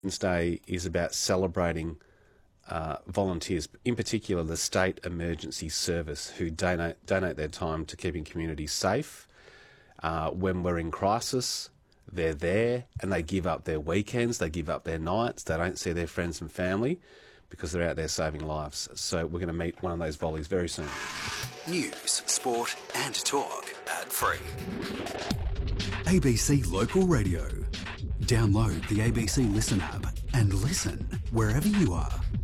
Day is about celebrating volunteers, in particular the State Emergency Service, who donate their time to keeping communities safe. When we're in crisis, they're there and they give up their weekends, they give up their nights, they don't see their friends and family because they're out there saving lives. So we're going to meet one of those volleys very soon. News, sport and talk ad-free. ABC Local Radio. Download the ABC Listen app and listen wherever you are.